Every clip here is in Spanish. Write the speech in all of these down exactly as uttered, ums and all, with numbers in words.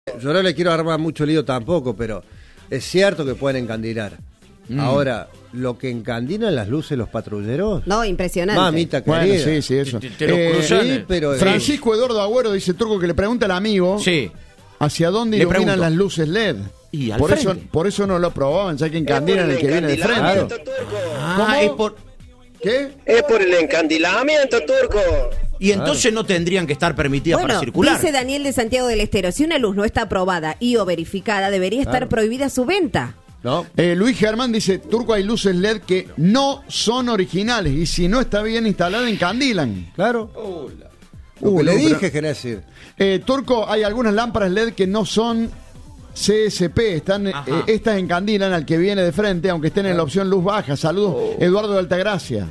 Yo no le quiero armar mucho lío tampoco, pero es cierto que pueden encandilar. Mm. Ahora, lo que encandilan las luces los patrulleros. No, impresionante. Mamita querida. Bueno, sí, sí, eso. Te, te lo eh, sí, pero, Francisco Eduardo Agüero dice, Turco, que le pregunta al amigo sí. hacia dónde le iluminan pregunto. Las luces L E D. Y al por frente. eso por eso no lo probaban, ya que encandilan el que viene de frente. Claro. Ah, es por... ¿Qué? Es por el encandilamiento, Turco. Y entonces claro. no tendrían que estar permitidas bueno, para circular. Dice Daniel de Santiago del Estero, si una luz no está aprobada y o verificada, debería claro. estar prohibida su venta. No. Eh, Luis Germán dice, Turco, hay luces L E D que no son originales y si no está bien instalada, encandilan. Claro. Hola. Lo uh, que le no, dije, pero... querés decir. Eh, Turco, hay algunas lámparas L E D que no son C S P, están eh, estas encandilan al que viene de frente, aunque estén en la opción luz baja. Saludos, oh. Eduardo de Altagracia.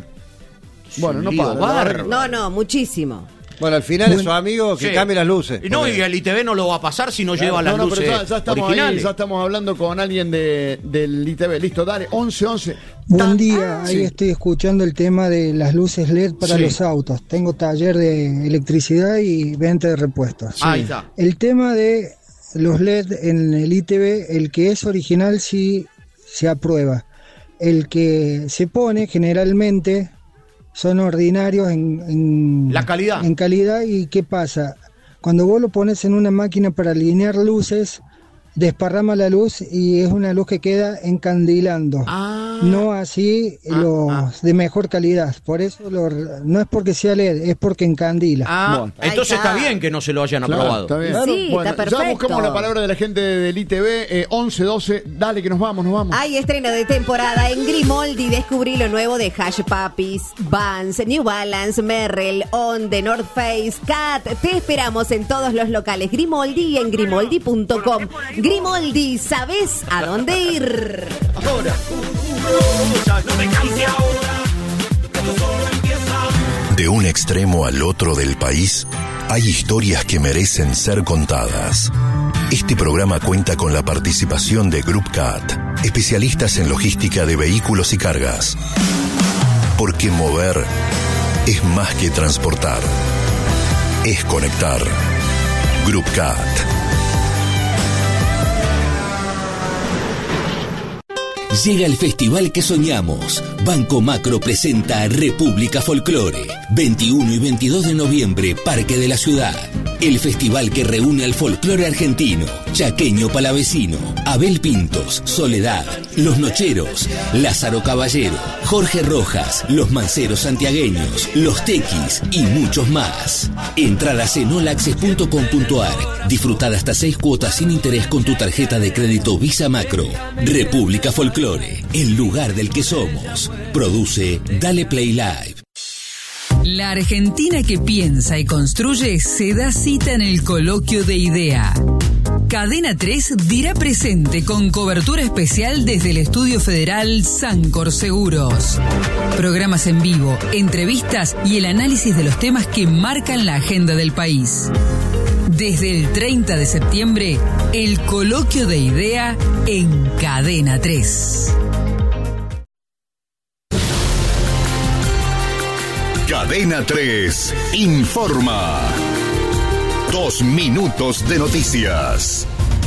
Bueno, no para. No, no, muchísimo. Bueno, al final bueno, es su amigo que sí. cambie las luces. No, y el I T V no lo va a pasar si no claro, lleva las no, no, luces ya, ya estamos originales. Ahí, ya estamos hablando con alguien de, del I T V. Listo, dale, once once. Buen día, ah, ahí sí. estoy escuchando el tema de las luces L E D para sí. los autos. Tengo taller de electricidad y venta de repuestos. Sí. Ahí está. El tema de los L E D en el I T V, el que es original sí se aprueba. El que se pone generalmente... son ordinarios en, en, la calidad. en calidad. ¿Y qué pasa? Cuando vos lo pones en una máquina para alinear luces, desparrama la luz y es una luz que queda encandilando. Ah. No así ah, los ah. de mejor calidad. Por eso lo, no es porque sea L E D, es porque encandila. Ah, bueno. Entonces está. está bien que no se lo hayan claro, aprobado. Está bien. Claro. Sí, bueno, está ya buscamos la palabra de la gente del I T V. eh, once doce, dale que nos vamos, nos vamos. Hay estreno de temporada en Grimaldi. Descubrí lo nuevo de Hush Puppies, Vans, New Balance, Merrell, On, The North Face, Cat. Te esperamos en todos los locales Grimaldi y en grimaldi punto com. Grimaldi, ¿sabes a dónde ir? Ahora. De un extremo al otro del país, hay historias que merecen ser contadas. Este programa cuenta con la participación de Group Cat, especialistas en logística de vehículos y cargas. Porque mover es más que transportar, es conectar. Group Cat. Llega el festival que soñamos. Banco Macro presenta República Folclore. veintiuno y veintidós de noviembre, Parque de la Ciudad. El festival que reúne al folclore argentino, chaqueño palavecino, Abel Pintos, Soledad, Los Nocheros, Lázaro Caballero, Jorge Rojas, Los Manceros Santiagueños, Los Tequis y muchos más. Entradas en olaccess punto com punto ar. Disfrutad hasta seis cuotas sin interés con tu tarjeta de crédito Visa Macro. República Folclore, el lugar del que somos. Produce Dale Play Live. La Argentina que piensa y construye se da cita en el coloquio de IDEA. Cadena tres dirá presente con cobertura especial desde el Estudio Federal Sancor Seguros. Programas en vivo, entrevistas y el análisis de los temas que marcan la agenda del país. Desde el treinta de septiembre, el coloquio de IDEA en Cadena tres. Cadena tres informa. Dos minutos de noticias.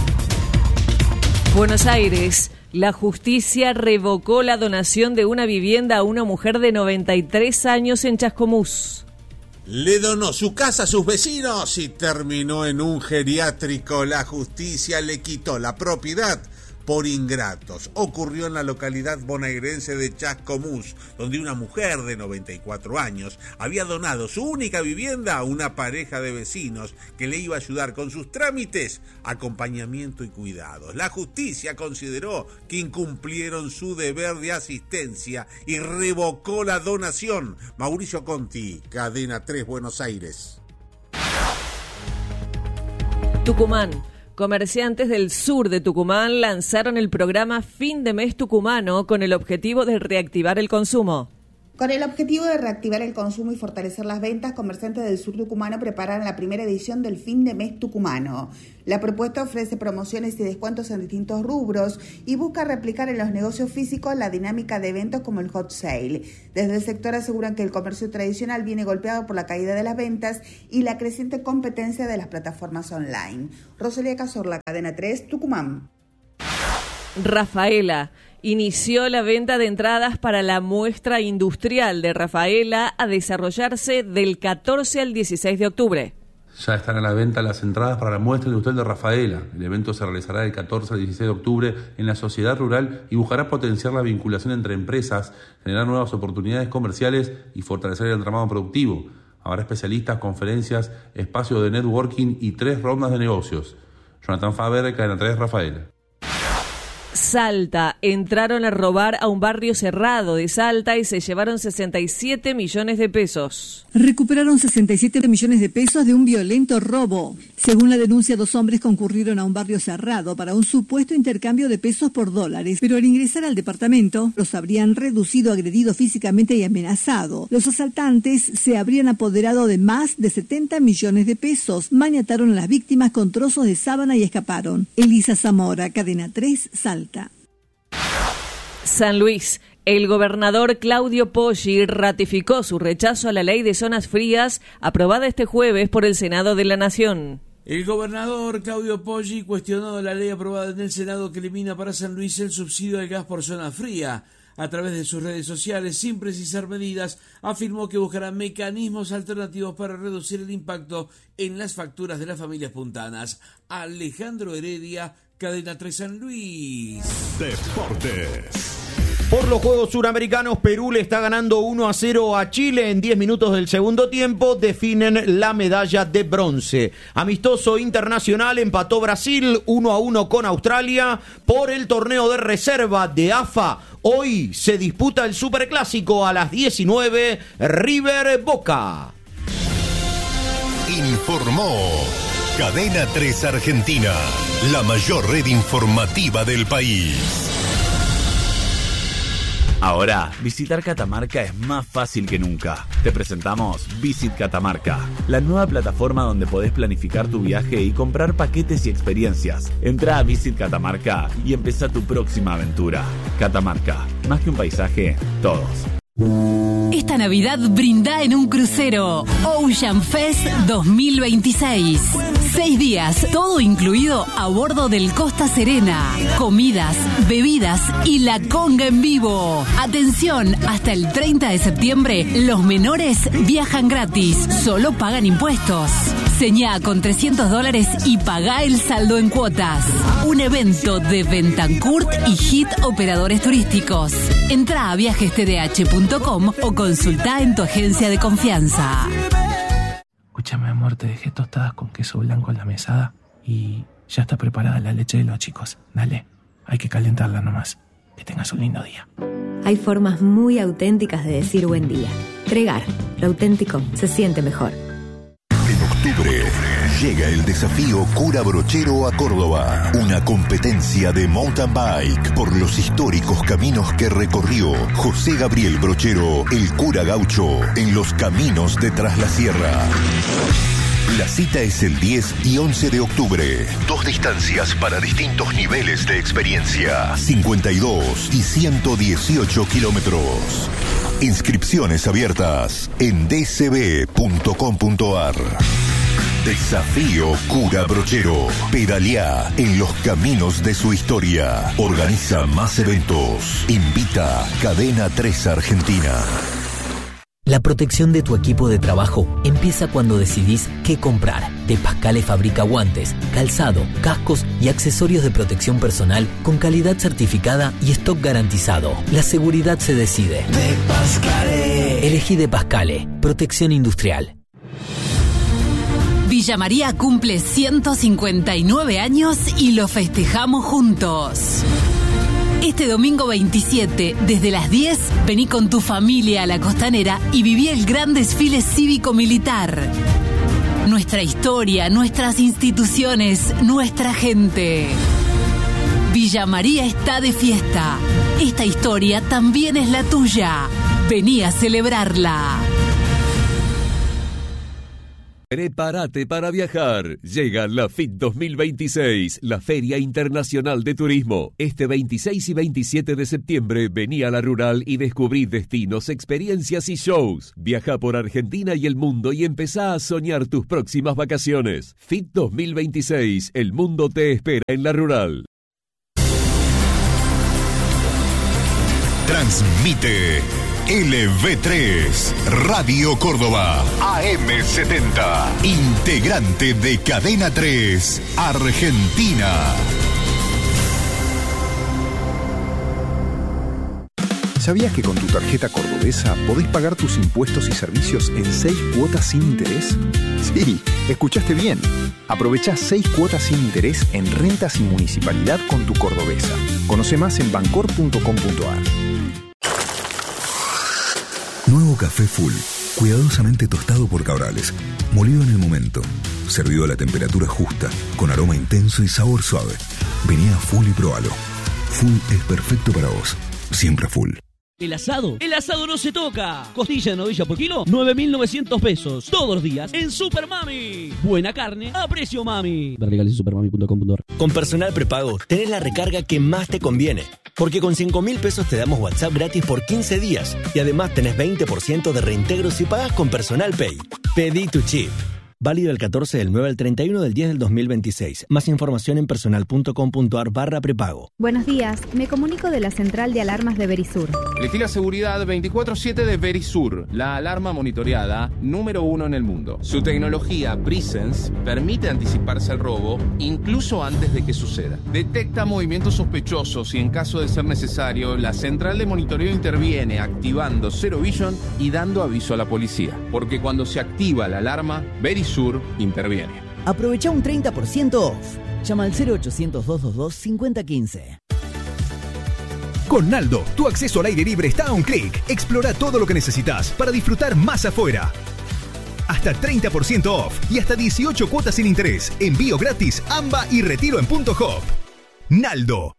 Buenos Aires. La justicia revocó la donación de una vivienda a una mujer de noventa y tres años en Chascomús. Le donó su casa a sus vecinos y terminó en un geriátrico. La justicia le quitó la propiedad por ingratos. Ocurrió en la localidad bonaerense de Chascomús, donde una mujer de noventa y cuatro años había donado su única vivienda a una pareja de vecinos que le iba a ayudar con sus trámites, acompañamiento y cuidados. La justicia consideró que incumplieron su deber de asistencia y revocó la donación. Mauricio Conti, Cadena tres, Buenos Aires. Tucumán. Comerciantes del sur de Tucumán lanzaron el programa Fin de Mes Tucumano con el objetivo de reactivar el consumo. Con el objetivo de reactivar el consumo y fortalecer las ventas, comerciantes del sur tucumano preparan la primera edición del Fin de Mes Tucumano. La propuesta ofrece promociones y descuentos en distintos rubros y busca replicar en los negocios físicos la dinámica de eventos como el hot sale. Desde el sector aseguran que el comercio tradicional viene golpeado por la caída de las ventas y la creciente competencia de las plataformas online. Rosalía Cazorla, Cadena tres, Tucumán. Rafaela inició la venta de entradas para la muestra industrial de Rafaela a desarrollarse del catorce al dieciséis de octubre. Ya están a la venta las entradas para la muestra industrial de Rafaela. El evento se realizará del catorce al dieciséis de octubre en la sociedad rural y buscará potenciar la vinculación entre empresas, generar nuevas oportunidades comerciales y fortalecer el entramado productivo. Habrá especialistas, conferencias, espacios de networking y tres rondas de negocios. Jonathan Faber, Cadena tres, Rafaela. Salta. Entraron a robar a un barrio cerrado de Salta y se llevaron sesenta y siete millones de pesos. Recuperaron sesenta y siete millones de pesos de un violento robo. Según la denuncia, dos hombres concurrieron a un barrio cerrado para un supuesto intercambio de pesos por dólares, pero al ingresar al departamento los habrían reducido, agredido físicamente y amenazado. Los asaltantes se habrían apoderado de más de setenta millones de pesos, maniataron a las víctimas con trozos de sábana y escaparon. Elisa Zamora, Cadena tres, Salta. San Luis. El gobernador Claudio Poggi ratificó su rechazo a la ley de zonas frías aprobada este jueves por el Senado de la Nación. El gobernador Claudio Poggi cuestionó la ley aprobada en el Senado que elimina para San Luis el subsidio al gas por zona fría. A través de sus redes sociales, sin precisar medidas, afirmó que buscará mecanismos alternativos para reducir el impacto en las facturas de las familias puntanas. Alejandro Heredia, Cadena tres San Luis. Deportes. Por los Juegos Suramericanos, Perú le está ganando uno a cero a Chile en diez minutos del segundo tiempo. Definen la medalla de bronce. Amistoso internacional, empató Brasil uno a uno con Australia. Por el torneo de reserva de A F A, hoy se disputa el Superclásico a las diecinueve, River Boca. Informó Cadena tres Argentina, la mayor red informativa del país. Ahora, visitar Catamarca es más fácil que nunca. Te presentamos Visit Catamarca, la nueva plataforma donde podés planificar tu viaje y comprar paquetes y experiencias. Entra a Visit Catamarca y empezá tu próxima aventura. Catamarca, más que un paisaje, todos. Esta Navidad brinda en un crucero. Ocean Fest dos mil veintiséis. Seis días, todo incluido a bordo del Costa Serena. Comidas, bebidas y la conga en vivo. Atención, hasta el treinta de septiembre, los menores viajan gratis. Solo pagan impuestos. Señá con trescientos dólares y pagá el saldo en cuotas. Un evento de Bentancourt y Hit Operadores Turísticos. Entrá a viajes t d h punto com o consultá en tu agencia de confianza. Escúchame, amor, te dejé tostadas con queso blanco en la mesada y ya está preparada la leche de los chicos. Dale, hay que calentarla nomás. Que tengas un lindo día. Hay formas muy auténticas de decir buen día. Tregar, lo auténtico se siente mejor. En octubre llega el desafío Cura Brochero a Córdoba, una competencia de mountain bike por los históricos caminos que recorrió José Gabriel Brochero, el cura gaucho, en los caminos de Tras la Sierra. La cita es el diez y once de octubre. Dos distancias para distintos niveles de experiencia, cincuenta y dos y ciento dieciocho kilómetros. Inscripciones abiertas en d c b punto com punto a r. Desafío Cura Brochero. Pedaleá en los caminos de su historia. Organiza más eventos. Invita Cadena tres Argentina. La protección de tu equipo de trabajo empieza cuando decidís qué comprar. De Pascale fabrica guantes, calzado, cascos y accesorios de protección personal con calidad certificada y stock garantizado. La seguridad se decide. De Pascale. Elegí De Pascale. Protección industrial. Villa María cumple ciento cincuenta y nueve años y lo festejamos juntos. Este domingo veintisiete, desde las diez, vení con tu familia a la Costanera y viví el gran desfile cívico-militar. Nuestra historia, nuestras instituciones, nuestra gente. Villa María está de fiesta. Esta historia también es la tuya. Vení a celebrarla. Prepárate para viajar. Llega la F I T dos mil veintiséis, la Feria Internacional de Turismo. Este veintiséis y veintisiete de septiembre vení a La Rural y descubrí destinos, experiencias y shows. Viaja por Argentina y el mundo y empezá a soñar tus próximas vacaciones. F I T dos mil veintiséis, el mundo te espera en La Rural. Transmite L V tres, Radio Córdoba, A M setenta, integrante de Cadena tres, Argentina. ¿Sabías que con tu tarjeta cordobesa podés pagar tus impuestos y servicios en seis cuotas sin interés? Sí, escuchaste bien. Aprovechá seis cuotas sin interés en rentas y municipalidad con tu cordobesa. Conoce más en bancor punto com punto a r. Nuevo café Full, cuidadosamente tostado por Cabrales, molido en el momento, servido a la temperatura justa, con aroma intenso y sabor suave. Vení a Full y probalo. Full es perfecto para vos, siempre Full. El asado, el asado no se toca. Costilla de novilla por kilo, nueve mil novecientos pesos. Todos los días en Super Mami. Buena carne a precio mami. Ver legales en supermami punto com punto a r. Con Personal Prepago tenés la recarga que más te conviene. Porque con cinco mil pesos te damos WhatsApp gratis por quince días. Y además tenés veinte por ciento de reintegro si pagás con Personal Pay. Pedí tu chip. Válido el catorce del nueve al treinta y uno del diez del dos mil veintiséis. Más información en personal punto com punto a r barra prepago. Buenos días, me comunico de la central de alarmas de Verisur. Elegí la seguridad veinticuatro siete de Verisur, la alarma monitoreada número uno en el mundo. Su tecnología Presence permite anticiparse al robo incluso antes de que suceda. Detecta movimientos sospechosos y en caso de ser necesario, la central de monitoreo interviene activando Zero Vision y dando aviso a la policía. Porque cuando se activa la alarma, Verisur Sur interviene. Aprovecha un treinta por ciento off. Llama al cero ochocientos, doscientos veintidós, cincuenta quince. Con Naldo, tu acceso al aire libre está a un clic. Explora todo lo que necesitas para disfrutar más afuera. Hasta treinta por ciento off y hasta dieciocho cuotas sin interés. Envío gratis, AMBA y retiro en Punto Hop. Naldo.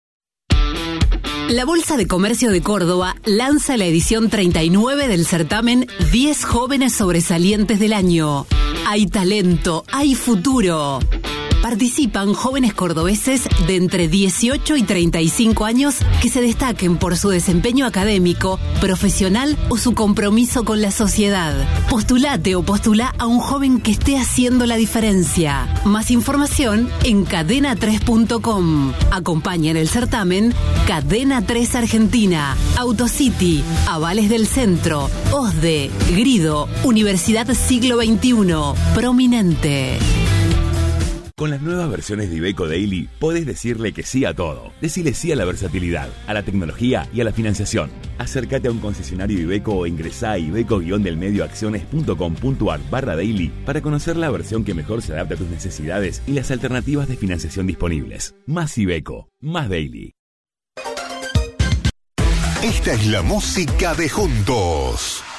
La Bolsa de Comercio de Córdoba lanza la edición treinta y nueve del certamen diez jóvenes sobresalientes del año. Hay talento, hay futuro. Participan jóvenes cordobeses de entre dieciocho y treinta y cinco años que se destaquen por su desempeño académico, profesional o su compromiso con la sociedad. Postulate o postula a un joven que esté haciendo la diferencia. Más información en cadena tres punto com. Acompaña en el certamen Cadena tres Argentina, Autocity, Avales del Centro, OSDE, Grido, Universidad Siglo veintiuno, Prominente. Con las nuevas versiones de Iveco Daily, podés decirle que sí a todo. Decile sí a la versatilidad, a la tecnología y a la financiación. Acércate a un concesionario Iveco o ingresá a iveco-delmedioacciones punto com punto a r barra daily para conocer la versión que mejor se adapta a tus necesidades y las alternativas de financiación disponibles. Más Iveco, más Daily. Esta es la música de Juntos.